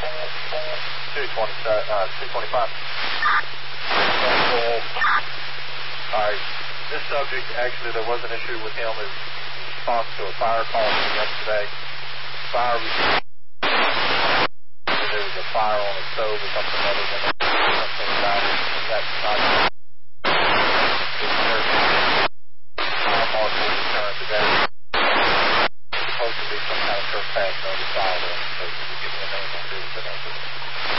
225. Alright, this subject, actually there was an issue with him in response to a fire call from yesterday. There was a fire on a stove or something other than something about it. That's not fire marshal returned today. It's supposed to be some kind of trespass notice filed on, so if you give me a name, I'll do it.